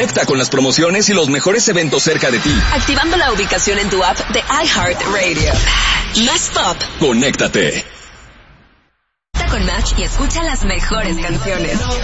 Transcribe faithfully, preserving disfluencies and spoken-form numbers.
Conecta con las promociones y los mejores eventos cerca de ti. Activando la ubicación en tu app de iHeartRadio. Más pop. Conéctate. Con Match y escucha las mejores canciones.